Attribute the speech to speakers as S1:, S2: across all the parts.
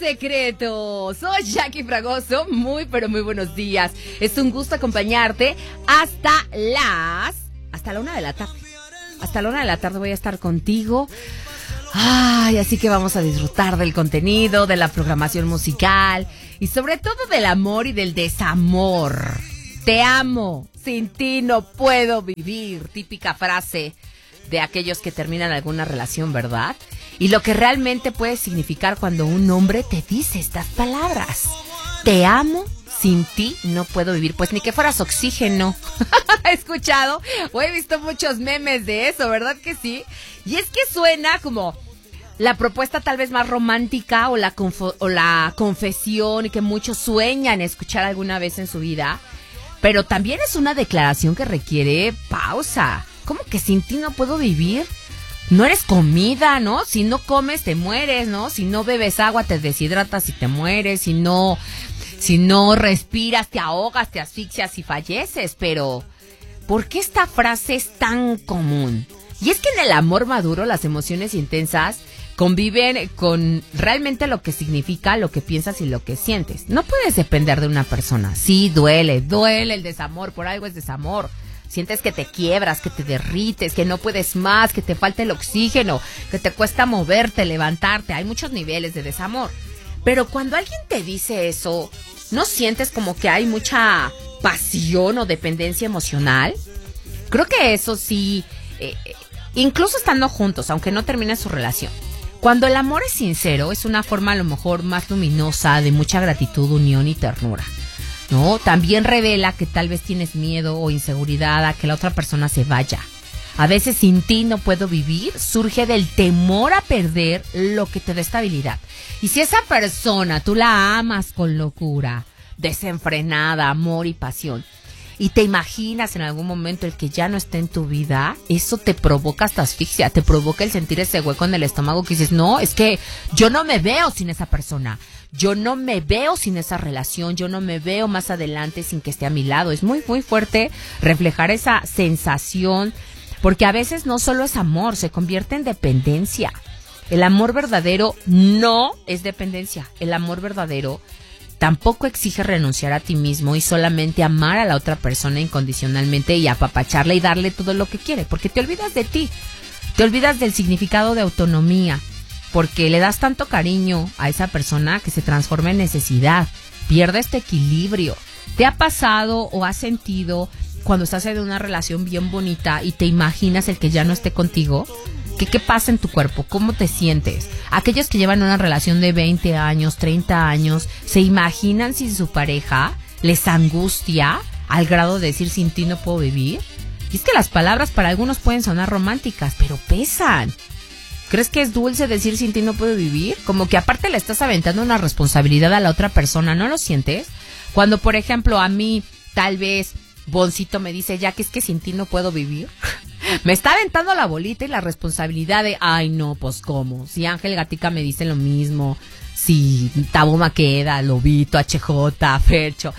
S1: secreto. Soy Jackie Fragoso. Muy, pero muy buenos días. Es un gusto acompañarte hasta la 1 de la tarde. Hasta la 1 de la tarde voy a estar contigo. Ay, así que vamos a disfrutar del contenido, de la programación musical y sobre todo del amor y del desamor. Te amo, sin ti no puedo vivir. Típica frase de aquellos que terminan alguna relación, ¿verdad? Y lo que realmente puede significar cuando un hombre te dice estas palabras. Te amo, sin ti no puedo vivir. Pues ni que fueras oxígeno. He escuchado o he visto muchos memes de eso, ¿verdad que sí? Y es que suena como la propuesta tal vez más romántica o la confesión que muchos sueñan escuchar alguna vez en su vida. Pero también es una declaración que requiere pausa. ¿Cómo que sin ti no puedo vivir? No eres comida, ¿no? Si no comes te mueres, ¿no? Si no bebes agua te deshidratas y te mueres. Si no respiras te ahogas, te asfixias y falleces. Pero ¿por qué esta frase es tan común? Y es que en el amor maduro las emociones intensas conviven con realmente lo que significa, lo que piensas y lo que sientes. No puedes depender de una persona. Sí, duele el desamor, por algo es desamor. Sientes que te quiebras, que te derrites, que no puedes más, que te falta el oxígeno, que te cuesta moverte, levantarte. Hay muchos niveles de desamor. Pero cuando alguien te dice eso, ¿no sientes como que hay mucha pasión o dependencia emocional? Creo que eso sí, incluso estando juntos, aunque no termine su relación. Cuando el amor es sincero, es una forma a lo mejor más luminosa de mucha gratitud, unión y ternura, ¿no? También revela que tal vez tienes miedo o inseguridad a que la otra persona se vaya. A veces sin ti no puedo vivir surge del temor a perder lo que te da estabilidad. Y si esa persona tú la amas con locura, desenfrenada, amor y pasión, y te imaginas en algún momento el que ya no esté en tu vida, eso te provoca hasta asfixia, te provoca el sentir ese hueco en el estómago que dices, no, es que yo no me veo sin esa persona, yo no me veo sin esa relación, yo no me veo más adelante sin que esté a mi lado. Es muy, muy fuerte reflejar esa sensación, porque a veces no solo es amor, se convierte en dependencia. El amor verdadero no es dependencia, el amor verdadero tampoco exige renunciar a ti mismo y solamente amar a la otra persona incondicionalmente y apapacharla y darle todo lo que quiere, porque te olvidas de ti, te olvidas del significado de autonomía, porque le das tanto cariño a esa persona que se transforma en necesidad, pierde este equilibrio. ¿Te ha pasado o has sentido cuando estás en una relación bien bonita y te imaginas el que ya no esté contigo? ¿Qué pasa en tu cuerpo? ¿Cómo te sientes? Aquellos que llevan una relación de 20 años, 30 años, ¿se imaginan sin su pareja? ¿Les angustia al grado de decir sin ti no puedo vivir? Y es que las palabras para algunos pueden sonar románticas, pero pesan. ¿Crees que es dulce decir sin ti no puedo vivir? Como que aparte le estás aventando una responsabilidad a la otra persona, ¿no lo sientes? Cuando, por ejemplo, a mí, tal vez, Boncito me dice, ya que es que sin ti no puedo vivir. Me está aventando la bolita y la responsabilidad de, ay no, pues cómo. Si Ángel Gatica me dice lo mismo, si Tabo Maqueda, Lobito, HJ, Fercho.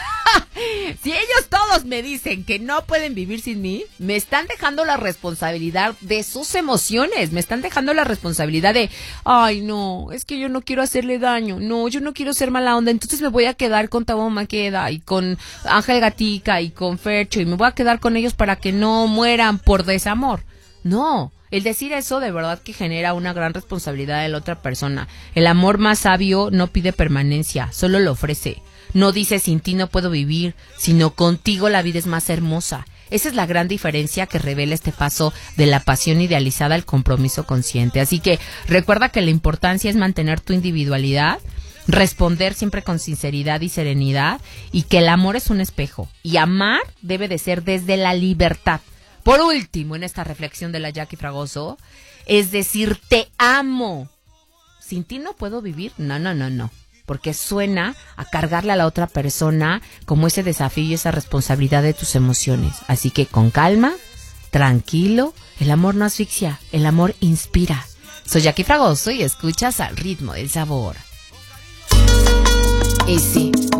S1: Si ellos todos me dicen que no pueden vivir sin mí, me están dejando la responsabilidad de sus emociones, me están dejando la responsabilidad de, ay no, es que yo no quiero hacerle daño, no, yo no quiero ser mala onda, entonces me voy a quedar con Tabo Maqueda y con Ángel Gatica y con Fercho y me voy a quedar con ellos para que no mueran por desamor. No, el decir eso de verdad que genera una gran responsabilidad de la otra persona. El amor más sabio no pide permanencia, solo lo ofrece. No dice sin ti no puedo vivir, sino contigo la vida es más hermosa. Esa es la gran diferencia que revela este paso de la pasión idealizada al compromiso consciente. Así que recuerda que la importancia es mantener tu individualidad, responder siempre con sinceridad y serenidad, y que el amor es un espejo. Y amar debe de ser desde la libertad. Por último, en esta reflexión de la Jackie Fragoso, es decir, te amo. Sin ti no puedo vivir. No. Porque suena a cargarle a la otra persona como ese desafío y esa responsabilidad de tus emociones. Así que con calma, tranquilo, el amor no asfixia, el amor inspira. Soy Jackie Fragoso y escuchas Al Ritmo del Sabor. Y sí,